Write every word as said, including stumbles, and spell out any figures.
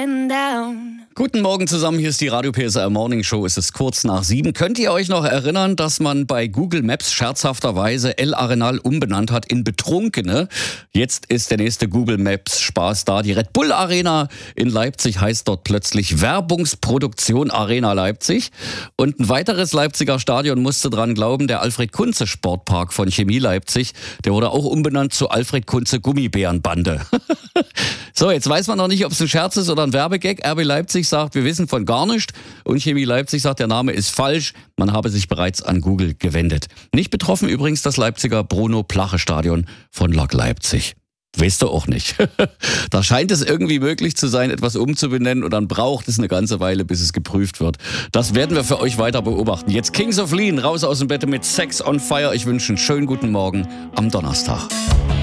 and down. Guten Morgen zusammen, hier ist die Radio P S R Morning Show. Es ist kurz nach sieben. Könnt ihr euch noch erinnern, dass man bei Google Maps scherzhafterweise El Arenal umbenannt hat in Betrunkene? Jetzt ist der nächste Google Maps Spaß da. Die Red Bull Arena in Leipzig heißt dort plötzlich Werbungsproduktion Arena Leipzig. Und ein weiteres Leipziger Stadion musste dran glauben, der Alfred Kunze Sportpark von Chemie Leipzig. Der wurde auch umbenannt zu Alfred Kunze Gummibärenbande. So, jetzt weiß man noch nicht, ob es ein Scherz ist oder ein Werbegag. R B Leipzig sagt, wir wissen von gar nichts. Und Chemie Leipzig sagt, der Name ist falsch. Man habe sich bereits an Google gewendet. Nicht betroffen übrigens das Leipziger Bruno-Plache-Stadion von Lok Leipzig. Weißt du auch nicht. Da scheint es irgendwie möglich zu sein, etwas umzubenennen, und dann braucht es eine ganze Weile, bis es geprüft wird. Das werden wir für euch weiter beobachten. Jetzt Kings of Lean, raus aus dem Bett mit Sex on Fire. Ich wünsche einen schönen guten Morgen am Donnerstag.